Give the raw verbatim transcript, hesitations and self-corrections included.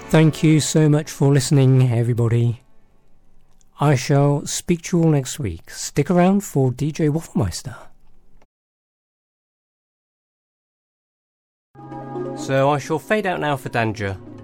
Thank you so much for listening, everybody. I shall speak to you all next week. Stick around for D J Wafflemeister. So I shall fade out now for Danger.